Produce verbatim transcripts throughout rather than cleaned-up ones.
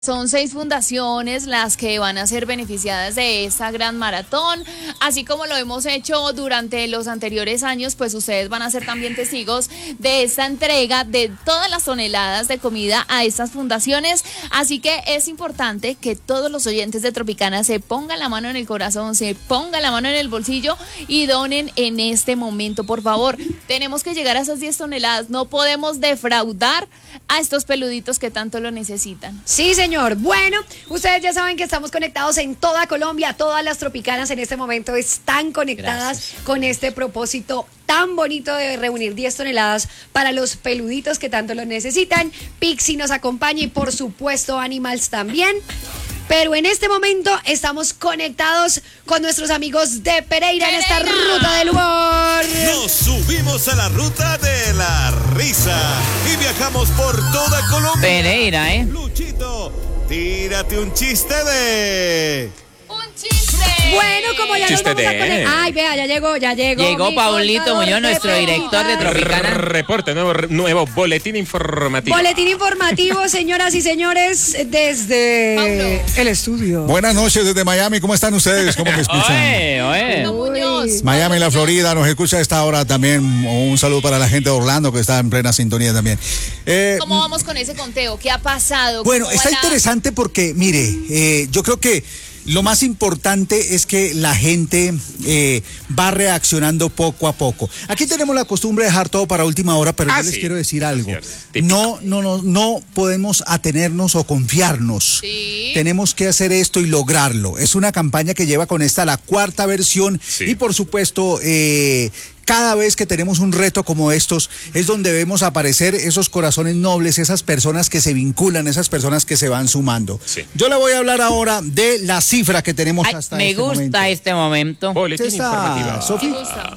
Son seis fundaciones las que van a ser beneficiadas de esta gran maratón, así como lo hemos hecho durante los anteriores años, pues ustedes van a ser también testigos de esta entrega de todas las toneladas de comida a estas fundaciones, así que es importante que todos los oyentes de Tropicana se pongan la mano en el corazón, se pongan la mano en el bolsillo y donen en este momento, por favor. Tenemos que llegar a esas diez toneladas, no podemos defraudar a estos peluditos que tanto lo necesitan. Sí, señor. Bueno, ustedes ya saben que estamos conectados en toda Colombia, todas las tropicanas en este momento están conectadas Gracias. Con este propósito tan bonito de reunir diez toneladas para los peluditos que tanto lo necesitan. Pixie nos acompaña y por supuesto Animals también. Pero en este momento estamos conectados con nuestros amigos de Pereira, Pereira en esta ruta del humor. Nos subimos a la ruta de la risa y viajamos por toda Colombia. Pereira, ¿eh? Luchito, tírate un chiste de... ¡Un chiste! Bueno, como ya Chiste nos vamos a de- conectar. Ay, vea, ya llegó, ya llegó. Llegó mi Paulito contador Muñoz, de nuestro director de Pereira. Tropicana. Reporte, nuevo, nuevo boletín informativo. Boletín informativo, señoras y señores, desde Paulo. el estudio. Buenas noches desde Miami, ¿cómo están ustedes? ¿Cómo me escuchan? Oye, oye. Paulo Muñoz. Miami, la Paulo Florida, nos escucha a esta hora también. Un saludo para la gente de Orlando que está en plena sintonía también. Eh, ¿Cómo vamos con ese conteo? ¿Qué ha pasado? bueno, ¿Cómo está va la- interesante porque, mire, eh, yo creo que lo más importante es que la gente eh, va reaccionando poco a poco. Aquí tenemos la costumbre de dejar todo para última hora, pero Ah, yo les sí. quiero decir algo. Cierto. Típico. No, no, no, no podemos atenernos o confiarnos. Sí. Tenemos que hacer esto y lograrlo. Es una campaña que lleva con esta la cuarta versión Sí. y por supuesto eh, cada vez que tenemos un reto como estos es donde vemos aparecer esos corazones nobles, esas personas que se vinculan, esas personas que se van sumando. Sí. Yo le voy a hablar ahora de la cifra que tenemos Ay, hasta me este gusta momento. este momento. Boletín ¿Usted está, informativo. Sofi? Me gusta.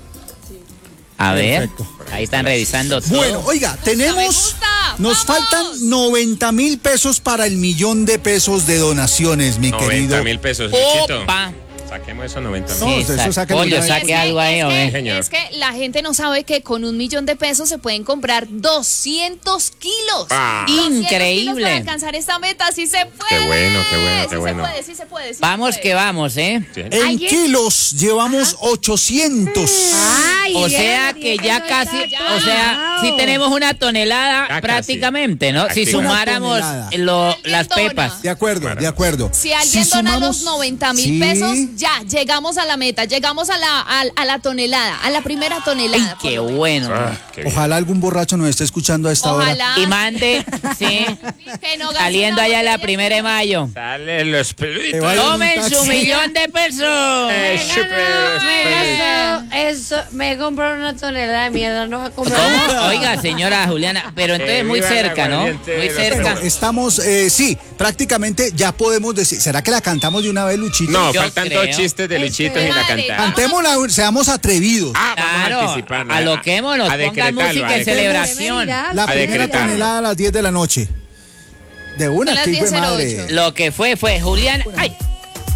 A ver, Perfecto. ahí están revisando todo. Bueno, oiga, tenemos, gusta. nos ¡Vamos! faltan noventa mil pesos para el millón de pesos de donaciones, mi querido. noventa mil pesos, Luchito. Opa. Saquemos esos noventa No, mil. Sí, eso sa- sáquenlo pollo, ya de- saque algo ahí, es, ¿o que, qué? Señor. es que la gente no sabe que con un millón de pesos se pueden comprar doscientos kilos. Ah. doscientos Increíble. kilos para alcanzar esta meta, sí se puede. Qué bueno, qué bueno, qué sí bueno. se puede, sí se puede, sí se Vamos puede. que vamos, ¿eh? Sí. En ¿Alguien? kilos llevamos ochocientos. Ay, O ya, sea ya, que ya ya no casi, está o sea, acabado. si tenemos una tonelada Ya casi. prácticamente, ¿no? Si Casi. sumáramos Una tonelada. lo- ¿Alguien las dona? pepas. De acuerdo, Bueno. de acuerdo. Si alguien Si dona sumamos- los noventa mil Sí. pesos, ya llegamos a la meta, llegamos a la, a, a la tonelada, a la primera Ay, tonelada. por qué lo menos. bueno. Ah, qué bien. Ojalá algún borracho nos esté escuchando a esta hora. Ojalá. Y mande, sí, Que no gaste saliendo una allá la botella. primera de mayo. Sale los Te peluditos. vaya en un Tomen su taxi. millón de pesos. Eh, super- Eso, eso, me compró una tonelada de mierda, no va a comprar. ¿Cómo? Oiga, señora Juliana, pero entonces Que muy viva la cerca, ¿no? aguardiente, Muy los cerca. Bueno, estamos, eh, sí, prácticamente ya podemos decir. ¿Será que la cantamos de una vez, Luchito? No, Yo faltan creo. dos chistes de Luchitos y la Madre, cantamos. Cantémosla, seamos atrevidos. Ah, vamos a Claro, anticiparla. aloquémonos, A pongan decretarlo, música a en decretarlo. celebración. La a primera decretarlo. tonelada a las diez de la noche. De una, Son las qué hijo de diez cero madre. ocho. Lo que fue, fue Julián. Ay,